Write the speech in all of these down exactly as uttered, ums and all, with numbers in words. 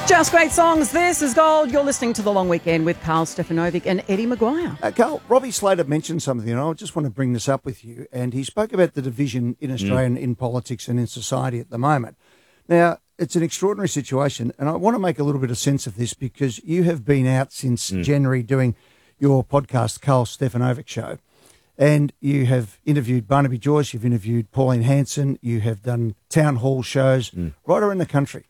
Just great songs. This is Gold. You're listening to The Long Weekend with Carl Stefanovic and Eddie Maguire. Uh, Carl, Robbie Slater mentioned something, and I just want to bring this up with you. And he spoke about the division in Australia mm. in politics and in society at the moment. Now, it's an extraordinary situation, and I want to make a little bit of sense of this because you have been out since mm. January doing your podcast, Carl Stefanovic Show, and you have interviewed Barnaby Joyce, you've interviewed Pauline Hanson, you have done town hall shows mm. right around the country.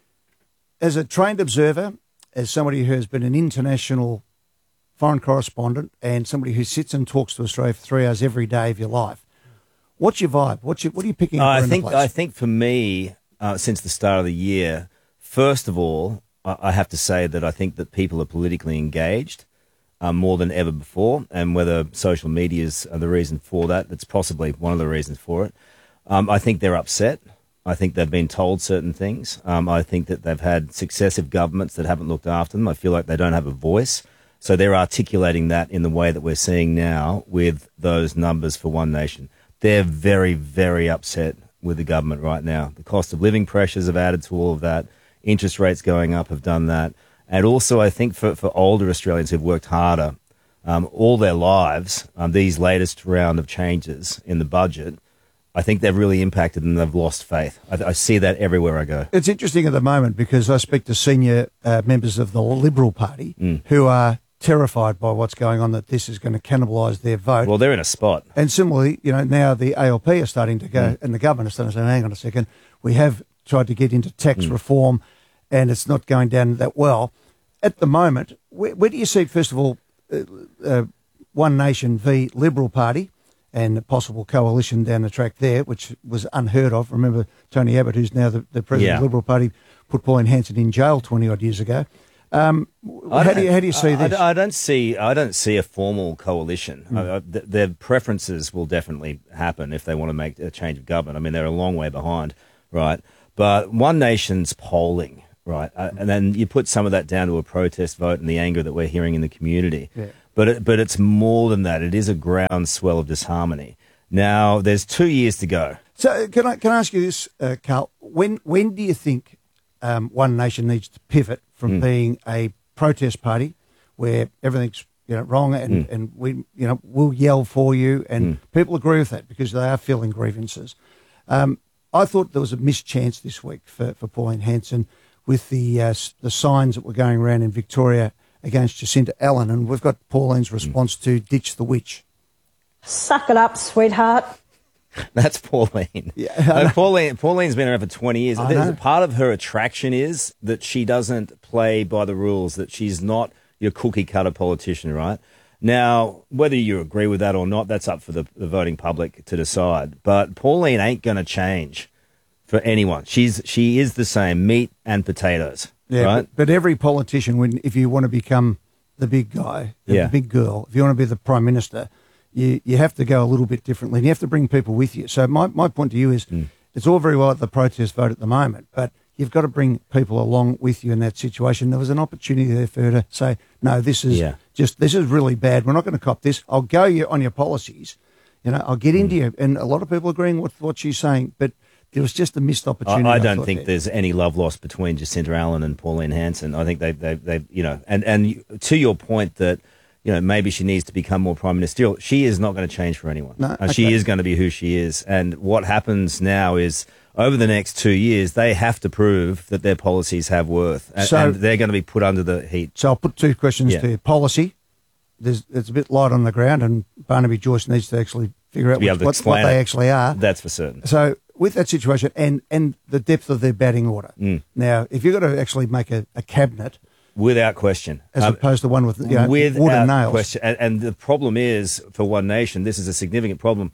As a trained observer, as somebody who has been an international foreign correspondent and somebody who sits and talks to Australia for three hours every day of your life, what's your vibe? What's your, what are you picking up uh, I around think, the place? I think for me, uh, since the start of the year, first of all, I, I have to say that I think that people are politically engaged uh, more than ever before, and whether social media is the reason for that, that's possibly one of the reasons for it. Um, I think they're upset. I think they've been told certain things. Um, I think that they've had successive governments that haven't looked after them. I feel like they don't have a voice. So they're articulating that in the way that we're seeing now with those numbers for One Nation. They're very, very upset with the government right now. The cost of living pressures have added to all of that. Interest rates going up have done that. And also I think for, for older Australians who've worked harder um, all their lives, um, these latest round of changes in the budget, I think they've really impacted and they've lost faith. I, I see that everywhere I go. It's interesting at the moment because I speak to senior uh, members of the Liberal Party mm. who are terrified by what's going on, that this is going to cannibalise their vote. Well, they're in a spot. And similarly, you know, now the A L P are starting to go, mm. and the government is starting to say, hang on a second, we have tried to get into tax mm. reform and it's not going down that well. At the moment, where, where do you see, first of all, uh, uh, One Nation v Liberal Party and a possible coalition down the track there, which was unheard of? Remember Tony Abbott, who's now the, the president yeah. of the Liberal Party, put Pauline Hanson in jail twenty-odd years ago. Um, how do you how do you see I, this? I, I don't see I don't see a formal coalition. Mm. I, I, th- their preferences will definitely happen if they want to make a change of government. I mean, they're a long way behind, right? But One Nation's polling, right, uh, and then you put some of that down to a protest vote and the anger that we're hearing in the community. Yeah. But it, but it's more than that. It is a groundswell of disharmony. Now, there's two years to go. So can I can I ask you this, uh, Carl? When when do you think um, One Nation needs to pivot from mm. being a protest party where everything's you know wrong and, mm. and we you know we'll yell for you and mm. people agree with that because they are feeling grievances? Um, I thought there was a missed chance this week for, for Pauline Hanson with the uh, the signs that were going around in Victoria against Jacinta Allen, and we've got Pauline's response mm. to ditch the witch. Suck it up, sweetheart. That's Pauline. Yeah, no, Pauline. Pauline's been around for twenty years. Part of her attraction is that she doesn't play by the rules, that she's not your cookie-cutter politician, right? Now, whether you agree with that or not, that's up for the, the voting public to decide. But Pauline ain't going to change for anyone. She's She is the same, meat and potatoes. Yeah, right? but, but every politician, when if you want to become the big guy, the yeah. big girl, if you want to be the Prime Minister, you, you have to go a little bit differently. And you have to bring people with you. So my, my point to you is mm. it's all very well at the protest vote at the moment, but you've got to bring people along with you in that situation. There was an opportunity there for her to say, no, this is yeah. just, this is really bad. We're not going to cop this. I'll go you on your policies. You know, I'll get into mm. you. And a lot of people agreeing with what she's saying, but there was just a missed opportunity. I, I don't I think there. there's any love lost between Jacinta Allen and Pauline Hanson. I think they, they, they, you know, and, and to your point that, you know, maybe she needs to become more prime ministerial. She is not going to change for anyone. No, uh, okay. She is going to be who she is. And what happens now is over the next two years, they have to prove that their policies have worth, and, so, and they're going to be put under the heat. So I'll put two questions yeah. to you. Policy, there's it's a bit light on the ground, and Barnaby Joyce needs to actually figure out what, what, what they actually are. That's for certain. So with that situation and, and the depth of their batting order. Mm. Now, if you've got to actually make a, a cabinet. Without question. As um, opposed to one with you know, without wood and nails. Question. And, and the problem is, for One Nation, this is a significant problem,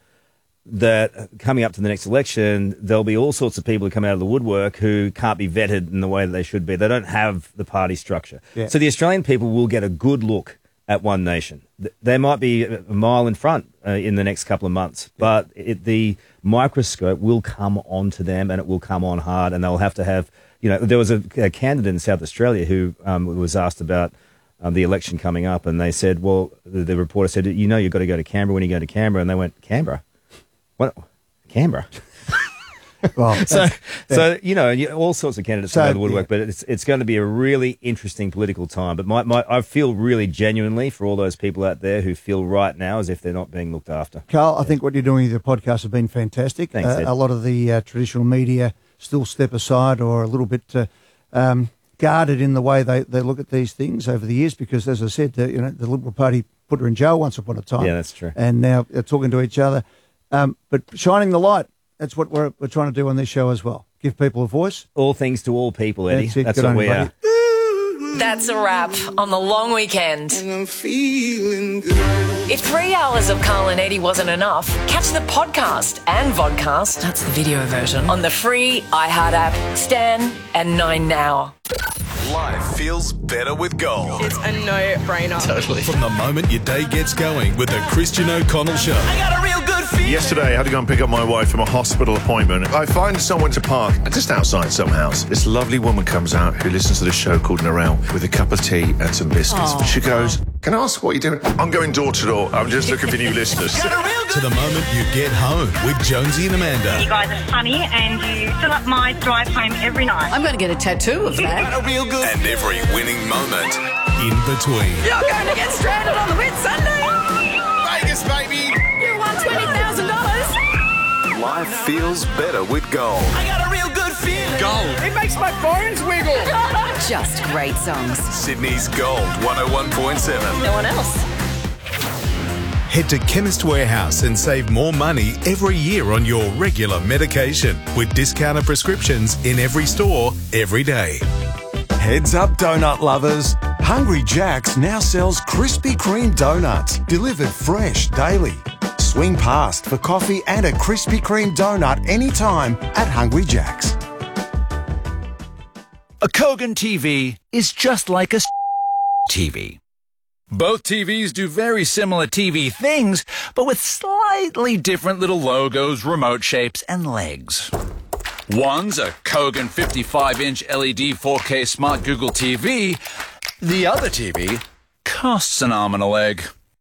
that coming up to the next election, there'll be all sorts of people who come out of the woodwork who can't be vetted in the way that they should be. They don't have the party structure. Yeah. So the Australian people will get a good look at One Nation. They might be a mile in front uh, in the next couple of months, but it, the microscope will come onto them, and it will come on hard, and they'll have to have, you know, there was a, a candidate in South Australia who um, was asked about um, the election coming up, and they said, well, the, the reporter said, you know, you've got to go to Canberra when you go to Canberra, and they went, Canberra? What? Canberra? Well, So, so you know, you- all sorts of candidates So, come out of the woodwork, yeah. but it's it's going to be a really interesting political time. But my, my I feel really genuinely for all those people out there who feel right now as if they're not being looked after. Carl, I think what you're doing with your podcast has been fantastic. Thanks, Uh, Ed. a lot of the uh, traditional media still step aside or a little bit uh, um, guarded in the way they, they look at these things over the years because, as I said, uh, you know, the Liberal Party put her in jail once upon a time. Yeah, that's true. And now they're talking to each other. Um, but shining the light, that's what we're, we're trying to do on this show as well. Give people a voice. All things to all people, Eddie. That's it. That's Good what on we you, are. buddy. That's a wrap on the long weekend. And I'm feeling good. If three hours of Carl and Eddie wasn't enough, catch the podcast and vodcast, that's the video version, on the free iHeart app, Stan, and Nine Now. Life feels better with gold. It's a no-brainer. Totally. From the moment your day gets going with the Christian O'Connell Show. I got a real good feeling. Yesterday, I had to go and pick up my wife from a hospital appointment. I find someone to park just outside some house. This lovely woman comes out who listens to the show called Narelle with a cup of tea and some biscuits. She goes, "Can I ask what you're doing?" "I'm going door to door. I'm just looking for new listeners." To the moment you get home with Jonesy and Amanda. You guys are funny and you fill up my drive home every night. I'm going to get a tattoo of that. Real good. And every winning moment in between. You're going to get stranded on the Whit Sunday. Vegas, baby! You won twenty thousand dollars. Life feels better with gold. I got a real good feeling. Gold. It makes my bones wiggle. Just great songs. Sydney's Gold one oh one point seven. No one else. Head to Chemist Warehouse and save more money every year on your regular medication with discounted prescriptions in every store every day. Heads up, donut lovers. Hungry Jack's now sells Krispy Kreme donuts, delivered fresh daily. Swing past for coffee and a Krispy Kreme donut anytime at Hungry Jack's. A Kogan T V is just like a T V. Both T Vs do very similar T V things, but with slightly different little logos, remote shapes, and legs. One's a Kogan fifty-five inch L E D four K Smart Google T V. The other T V costs an arm and a leg.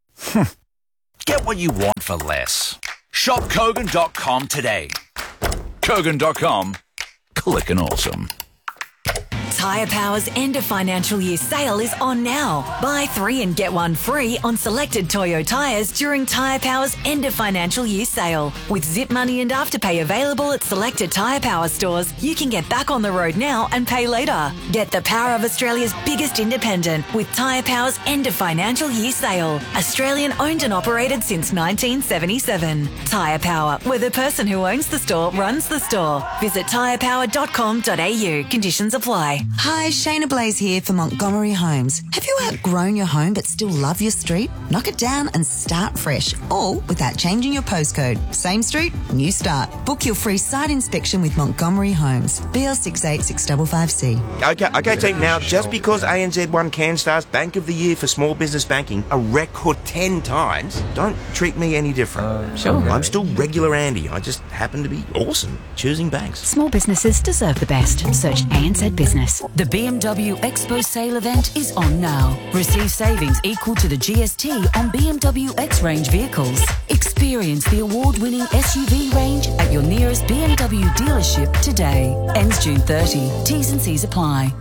Get what you want for less. Shop Kogan dot com today. Kogan dot com. Clickin' awesome. Tyre Power's end of financial year sale is on now. Buy three and get one free on selected Toyo tyres during Tyre Power's end of financial year sale. With Zip Money and Afterpay available at selected Tyre Power stores, you can get back on the road now and pay later. Get the power of Australia's biggest independent with Tyre Power's end of financial year sale. Australian owned and operated since nineteen seventy-seven. Tyre Power, where the person who owns the store runs the store. Visit tyre power dot com dot a u. Conditions apply. Hi, Shayna Blaze here for Montgomery Homes. Have you outgrown your home but still love your street? Knock it down and start fresh, all without changing your postcode. Same street, new start. Book your free site inspection with Montgomery Homes. B L six eight six five five C. Okay, okay, team. Now, just because A N Z won CanStar's Bank of the Year for Small Business Banking a record ten times, don't treat me any different. Uh, sure. I'm still regular Andy. I just happen to be awesome choosing banks. Small businesses deserve the best. Search A N Z Business. The B M W Expo sale event is on now. Receive savings equal to the G S T on B M W X-Range vehicles. Experience the award-winning S U V range at your nearest B M W dealership today. Ends June thirtieth. T's and C's apply.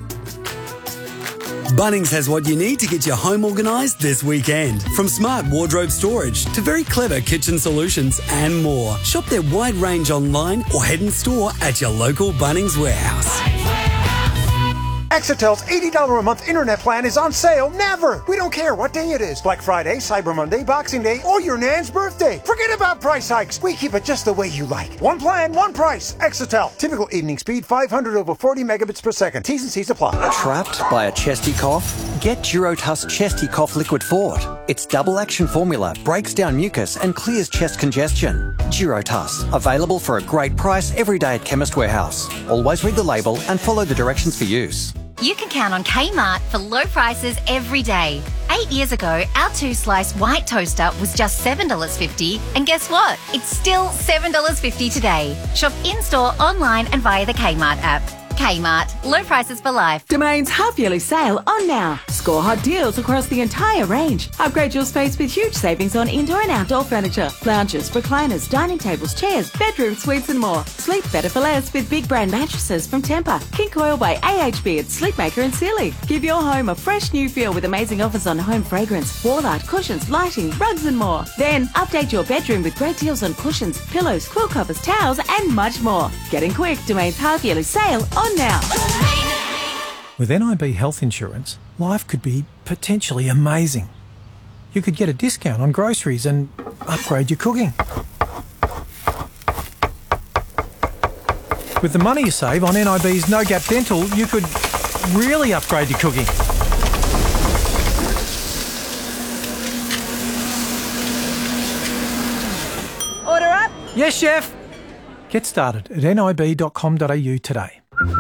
Bunnings has what you need to get your home organised this weekend. From smart wardrobe storage to very clever kitchen solutions and more. Shop their wide range online or head in store at your local Bunnings warehouse. Exitel's eighty dollars a month internet plan is on sale never. We don't care what day it is. Black Friday, Cyber Monday, Boxing Day, or your Nan's birthday. Forget about price hikes. We keep it just the way you like. One plan, one price. Exitel. Typical evening speed five hundred over forty megabits per second. T's and C's apply. Trapped by a chesty cough? Get Durotuss Chesty Cough Liquid Fort. Its double action formula breaks down mucus and clears chest congestion. Durotuss. Available for a great price every day at Chemist Warehouse. Always read the label and follow the directions for use. You can count on Kmart for low prices every day. Eight years ago, our two-slice white toaster was just seven dollars fifty, and guess what? It's still seven dollars fifty today. Shop in-store, online and via the Kmart app. Kmart. Low prices for life. Domain's half-yearly sale on now. Score hot deals across the entire range. Upgrade your space with huge savings on indoor and outdoor furniture. Lounges, recliners, dining tables, chairs, bedroom suites and more. Sleep better for less with big brand mattresses from Tempur, King Coil by A H B at Sleepmaker and Sealy. Give your home a fresh new feel with amazing offers on home fragrance, wall art, cushions, lighting, rugs and more. Then update your bedroom with great deals on cushions, pillows, quilt covers, towels and much more. Getting quick, Domain's half-yearly sale on now. With N I B health insurance, life could be potentially amazing. You could get a discount on groceries and upgrade your cooking. With the money you save on N I B's No Gap Dental, you could really upgrade your cooking. Order up. Yes, chef. Get started at N I B dot com dot A U today.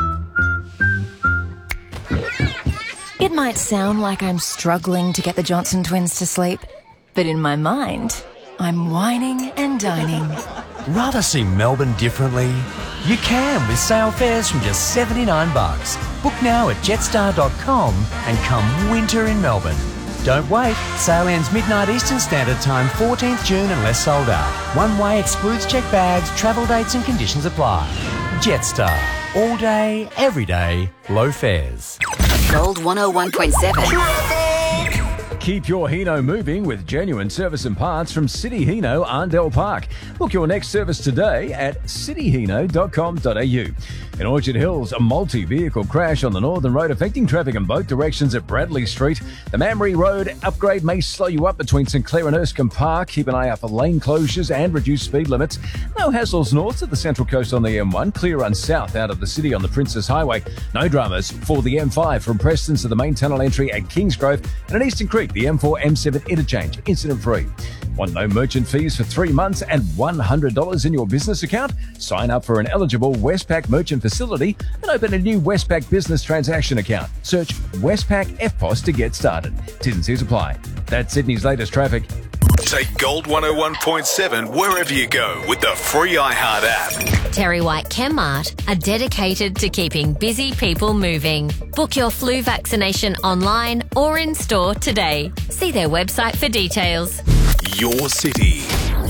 It might sound like I'm struggling to get the Johnson twins to sleep, but in my mind, I'm whining and dining. Rather see Melbourne differently? You can with sale fares from just seventy-nine bucks. Book now at jetstar dot com and come winter in Melbourne. Don't wait. Sale ends midnight Eastern Standard Time, fourteenth June unless sold out. One way excludes check bags, travel dates and conditions apply. Jetstar. All day, every day, low fares. Gold one oh one point seven. Keep your Hino moving with genuine service and parts from City Hino, Arndell Park. Book your next service today at city hino dot com dot A U. In Orchard Hills, a multi-vehicle crash on the Northern Road affecting traffic in both directions at Bradley Street. The Mamre Road upgrade may slow you up between St Clair and Erskine Park. Keep an eye out for lane closures and reduced speed limits. No hassles north to the Central Coast on the M one. Clear run south out of the city on the Princess Highway. No dramas for the M five from Preston to the main tunnel entry at Kingsgrove. And at Eastern Creek, the M four M seven interchange, incident-free. Want no merchant fees for three months and one hundred dollars in your business account? Sign up for an eligible Westpac merchant facility and open a new Westpac business transaction account. Search Westpac F P O S to get started. T's and C's apply. That's Sydney's latest traffic. Take Gold one oh one point seven wherever you go with the free iHeart app. Terry White Chemmart are dedicated to keeping busy people moving. Book your flu vaccination online or in store today. See their website for details. Your city.